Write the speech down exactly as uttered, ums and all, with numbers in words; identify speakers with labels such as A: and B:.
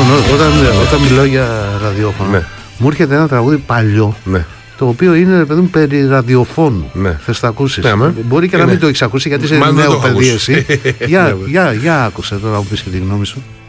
A: όταν, όταν μιλάω για ραδιόφωνο, ναι. μου έρχεται ένα τραγούδι παλιό. Ναι. Το οποίο είναι παιδί μου περί ραδιοφώνου. Ναι. Θες το ακούσεις. Ναι, μπορεί και είναι. να μην το έχεις ακούσει γιατί είσαι νέο παιδί εσύ. για, για, για άκουσε τώρα να μου πεις και τη γνώμη σου.